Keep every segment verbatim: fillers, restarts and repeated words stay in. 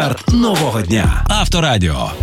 нового дня. Авторадіо.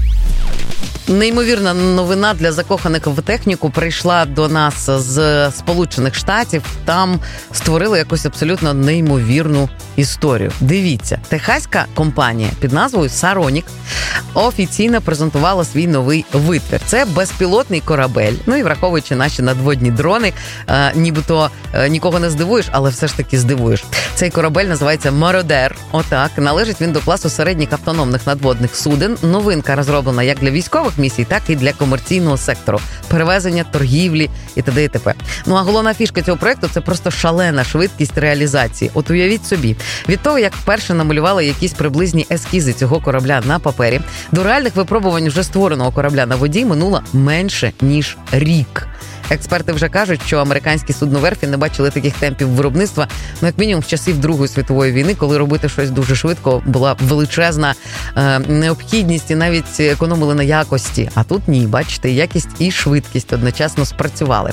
Неймовірна новина для закоханих в техніку прийшла до нас з Сполучених Штатів. Там створили якусь абсолютно неймовірну історію. Дивіться, техаська компанія під назвою Saronic офіційно презентувала свій новий витвір. Це безпілотний корабель. Ну і враховуючи наші надводні дрони, е, нібито е, нікого не здивуєш, але все ж таки здивуєш. Цей корабель називається Marauder. Отак. Належить він до класу середніх автономних надводних суден. Новинка розроблена як для військових місій, так і для комерційного сектору. Перевезення, торгівлі і т.д. і т.п. Ну а головна фішка цього проєкту – це просто шалена швидкість реалізації. От уявіть собі, від того, як вперше намалювали якісь приблизні ескізи цього корабля на папері, до реальних випробувань вже створеного корабля на воді минуло менше, ніж рік. Експерти вже кажуть, що американські судноверфі не бачили таких темпів виробництва, ну, як мінімум, в часів Другої світової війни, коли робити щось дуже швидко була величезна е, необхідність і навіть економили на якості. А тут ні, бачите, якість і швидкість одночасно спрацювали.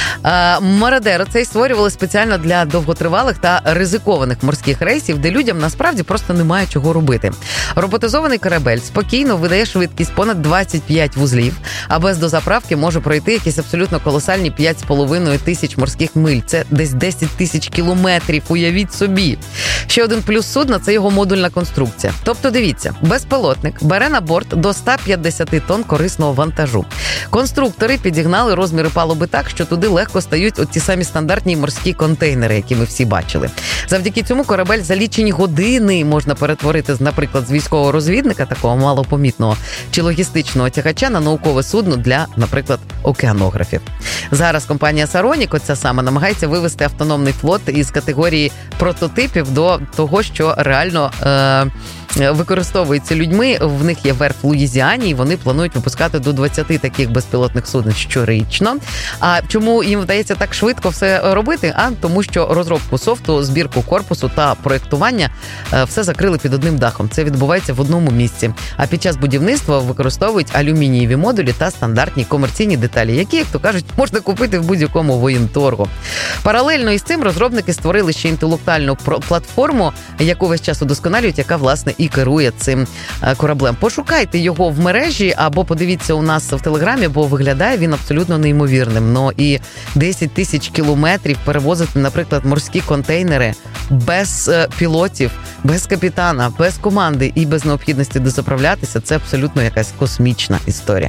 Е, Мародер цей створювали спеціально для довготривалих та ризикованих морських рейсів, де людям насправді просто немає чого робити. Роботизований корабель спокійно видає швидкість понад двадцять п'ять вузлів, а без дозаправки може пройти якісь абсолютно колосальні п'ять з половиною тисяч морських миль. Це десь десять тисяч кілометрів, уявіть собі. Ще один плюс судна – це його модульна конструкція. Тобто, дивіться, безпілотник бере на борт до сто п'ятдесят тонн корисного вантажу. Конструктори підігнали розміри палуби так, що туди легко стають от ті самі стандартні морські контейнери, які ми всі бачили. Завдяки цьому корабель за лічені години можна перетворити, наприклад, з військового розвідника, такого малопомітного, чи логістичного тягача на наукове судно для, наприклад, океанографів. Зараз компанія Saronic, оця сама, намагається вивести автономний флот із категорії прототипів до того, що реально е- використовується людьми. В них є верф в Луїзіані, і вони планують випускати до двадцяти таких безпілотних суден щорічно. А чому їм вдається так швидко все робити? А тому, що розробку софту, збірку корпусу та проєктування все закрили під одним дахом. Це відбувається в одному місці. А під час будівництва використовують алюмінієві модулі та стандартні комерційні деталі, які, як то кажуть, можна купити в будь-якому воєнторгу. Паралельно із цим розробники створили ще інтелектуальну платформу, яку весь час удосконалюють, яка, власне, і керує цим кораблем. Пошукайте його в мережі або подивіться у нас в Телеграмі, бо виглядає він абсолютно неймовірним. Ну і десять тисяч кілометрів перевозити, наприклад, морські контейнери без пілотів, без капітана, без команди і без необхідності дозаправлятися – це абсолютно якась космічна історія.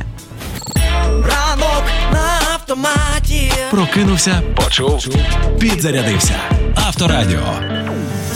Ранок на автоматі. Прокинувся, почув, підзарядився. Авторадіо.